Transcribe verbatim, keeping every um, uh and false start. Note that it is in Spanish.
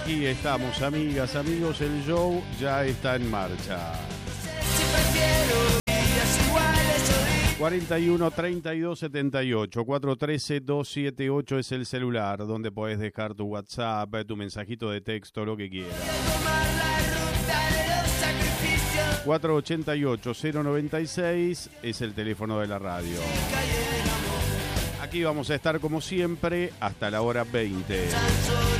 Aquí estamos, amigas, amigos, el show ya está en marcha. cuarenta y uno, treinta y dos, setenta y ocho, cuatro uno tres, dos siete ocho es el celular donde podés dejar tu WhatsApp, tu mensajito de texto, lo que quieras. cuatro ocho ocho, cero nueve seis es el teléfono de la radio. Aquí vamos a estar como siempre hasta la hora veinte.